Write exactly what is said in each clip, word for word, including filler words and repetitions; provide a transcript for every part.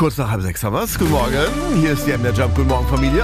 Kurz nach halb sechs haben wir's. Guten Morgen. Hier ist die M D R Jump. Guten Morgen, Familie.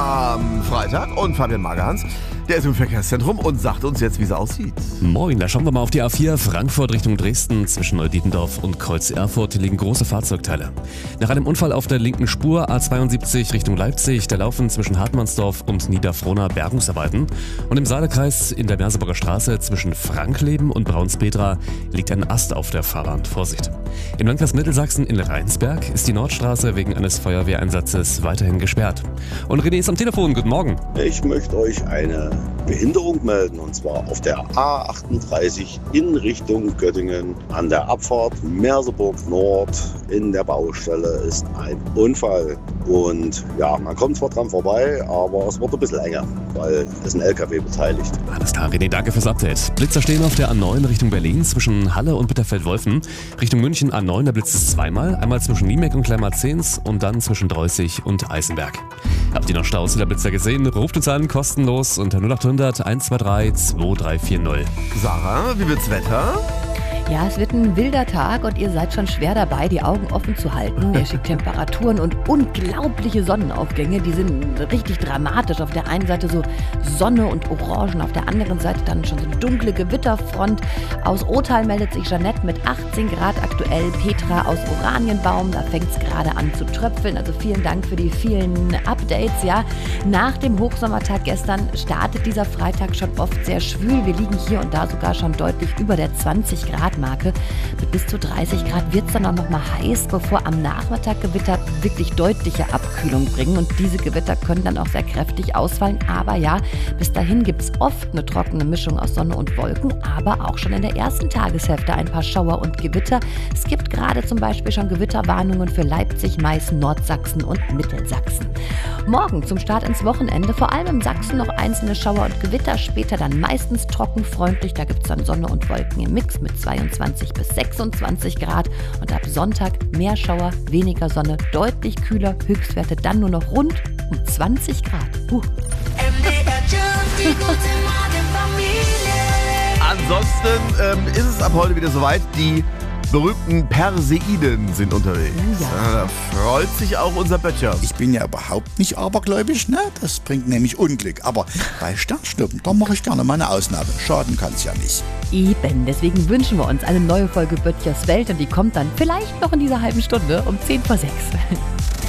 Am Freitag. Und Fabian Magerhans, der ist im Verkehrszentrum und sagt uns jetzt, wie es aussieht. Moin, da schauen wir mal auf die A vier Frankfurt Richtung Dresden. Zwischen Neudietendorf und Kreuz Erfurt liegen große Fahrzeugteile. Nach einem Unfall auf der linken Spur A zweiundsiebzig Richtung Leipzig, da laufen zwischen Hartmannsdorf und Niederfrohna Bergungsarbeiten. Und im Saalenkreis in der Merseburger Straße zwischen Frankleben und Braunspetra liegt ein Ast auf der Fahrbahn. Vorsicht. Im Landkreis Mittelsachsen in Rheinsberg ist die Nordstraße wegen eines Feuerwehreinsatzes weiterhin gesperrt. Und René ist am Telefon. Guten Morgen. Ich möchte euch eine Behinderung melden, und zwar auf der A achtunddreißig in Richtung Göttingen. An der Abfahrt Merseburg Nord in der Baustelle ist ein Unfall. Und ja, man kommt zwar dran vorbei, aber es wird ein bisschen enger, weil es ein L K W beteiligt. Alles klar, René, danke fürs Update. Blitzer stehen auf der A neun Richtung Berlin zwischen Halle und Bitterfeld-Wolfen. Richtung München A neun, da blitzt es zweimal. Einmal zwischen Niemek und Kleinmarzens und dann zwischen Dreußig und Eisenberg. Habt ihr noch Staus in der Blitzer gesehen? Ruft uns an, kostenlos unter null acht hundert eins zwei drei zwei drei vier null. Sarah, wie wird's Wetter? Ja, es wird ein wilder Tag und ihr seid schon schwer dabei, die Augen offen zu halten. Der schickt Temperaturen und unglaubliche Sonnenaufgänge, die sind richtig dramatisch. Auf der einen Seite so Sonne und Orangen, auf der anderen Seite dann schon so eine dunkle Gewitterfront. Aus Othal meldet sich Jeanette mit achtzehn Grad aktuell, Petra aus Oranienbaum, da fängt es gerade an zu tröpfeln. Also vielen Dank für die vielen Updates. Ja, nach dem Hochsommertag gestern startet dieser Freitag schon oft sehr schwül. Wir liegen hier und da sogar schon deutlich über der zwanzig Grad Marke. Mit bis zu dreißig Grad wird es dann auch noch mal heiß, bevor am Nachmittag Gewitter wirklich deutliche Abkühlung bringen. Und diese Gewitter können dann auch sehr kräftig ausfallen. Aber ja, bis dahin gibt es oft eine trockene Mischung aus Sonne und Wolken, aber auch schon in der ersten Tageshälfte ein paar Schauer und Gewitter. Es gibt gerade zum Beispiel schon Gewitterwarnungen für Leipzig, Meißen, Nordsachsen und Mittelsachsen. Morgen zum Start ins Wochenende, vor allem im Sachsen noch einzelne Schauer und Gewitter, später dann meistens trocken, freundlich. Da gibt es dann Sonne und Wolken im Mix mit zweiundzwanzig bis sechsundzwanzig Grad und ab Sonntag mehr Schauer, weniger Sonne, deutlich kühler, Höchstwerte dann nur noch rund um zwanzig Grad. Uh. Ansonsten ähm, ist es ab heute wieder soweit, die berühmten Perseiden sind unterwegs. Ja. Da freut sich auch unser Böttcher. Ich bin ja überhaupt nicht abergläubisch, ne? Das bringt nämlich Unglück. Aber bei Sternschnuppen, da mache ich gerne mal eine Ausnahme. Schaden kann es ja nicht. Eben, deswegen wünschen wir uns eine neue Folge Böttchers Welt und die kommt dann vielleicht noch in dieser halben Stunde um zehn vor sechs.